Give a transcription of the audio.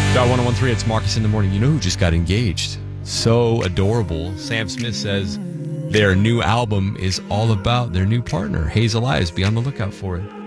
Dot 1013, it's Marcus in the Morning. You know who just got engaged? So adorable. Sam Smith says their new album is all about their new partner, Hayes Elias. Be on the lookout for it.